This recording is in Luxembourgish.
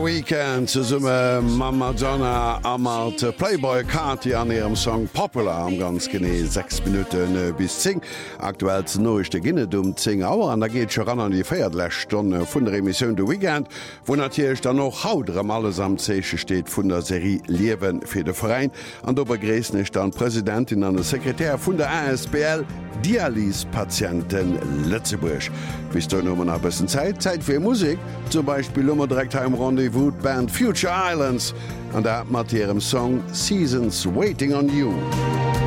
Weekend ze summe Ma Madonna a mat Playboy Carti an ihrem Song Popular am ganz genee 6 Minuten bis 10. Aktuell ze nochte ginne 10 Auer an der geht schon ran an die Feiertlächtonne vun der Emission de Weekend, wo natierch dann noch hautrem alles am Zeche steht vun der Serie Liewen fir de Verein an dober Gräesnech dann Präsidentin an der Sekretär vun der ASBL Dialyspatienten Lützeburg. Bis du nommen a bessen Zeit fir Musik, zum Beispiel lummer direkt heim Rendezvous Band Future Islands an der mat ihrem Song Seasons Waiting on You.